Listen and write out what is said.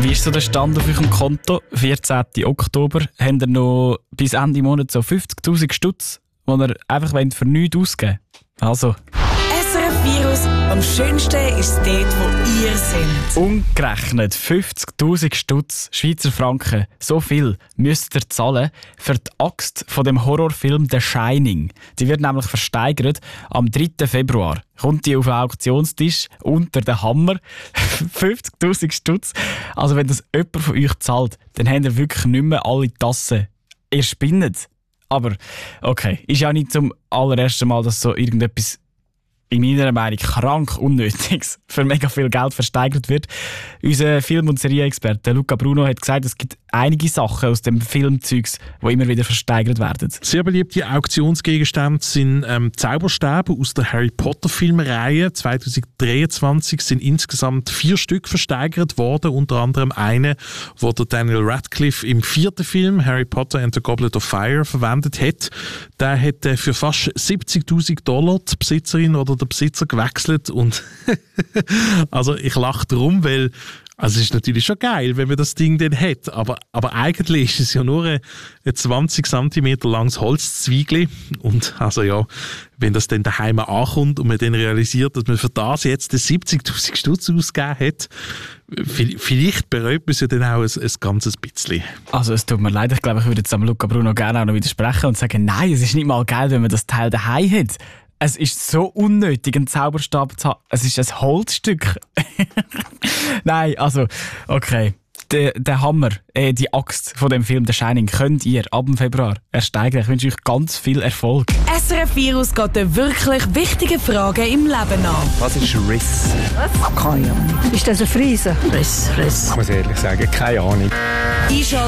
Wie ist so der Stand auf eurem Konto? 14. Oktober. Habt ihr noch bis Ende Monat so 50'000 Stutz, die ihr einfach für nichts ausgeben wollt? Also. SRF Virus, am schönsten ist dort, wo ihr seid. Umgerechnet 50'000 Stutz, Schweizer Franken, so viel müsst ihr zahlen für die Axt von dem Horrorfilm The Shining. Die wird nämlich versteigert am 3. Februar. Kommt die auf den Auktionstisch unter den Hammer. 50'000 Stutz. Also wenn das jemand von euch zahlt, dann habt ihr wirklich nicht mehr alle Tassen. Ihr spinnet. Aber okay, ist ja nicht zum allerersten Mal, dass so irgendetwas in meiner Meinung krank Unnötiges für mega viel Geld versteigert wird. Unser Film- und Serienexperte Luca Bruno hat gesagt, es gibt einige Sachen aus dem Filmzeugs, die immer wieder versteigert werden. Sehr beliebte Auktionsgegenstände sind Zauberstäbe aus der Harry Potter Filmreihe. 2023 sind insgesamt 4 Stück versteigert worden, unter anderem eine, wo der Daniel Radcliffe im 4. Film Harry Potter and the Goblet of Fire verwendet hat. Der hat für fast $70.000 die Besitzerin oder der Besitzer gewechselt und also ich lache drum, weil es ist natürlich schon geil, wenn man das Ding dann hat, aber eigentlich ist es ja nur ein 20 cm langes Holzzweigli und also ja, wenn das dann daheim ankommt und man dann realisiert, dass man für das jetzt 70'000 Stutz ausgegeben hat, vielleicht bereut man es ja dann auch ein ganzes bisschen. Also es tut mir leid, ich glaube, ich würde jetzt am Luca Bruno gerne auch noch widersprechen und sagen, nein, es ist nicht mal geil, wenn man das Teil daheim hat. Es ist so unnötig, einen Zauberstab zu haben. Es ist ein Holzstück. Nein, also, okay. Der Hammer, die Axt von dem Film The Shining könnt ihr ab dem Februar ersteigern. Ich wünsche euch ganz viel Erfolg. SRF Virus geht den wirklich wichtigen Fragen im Leben nach. Was ist Riss? Keine Ahnung. Ist das ein Friese? Riss. Ich muss ehrlich sagen, keine Ahnung.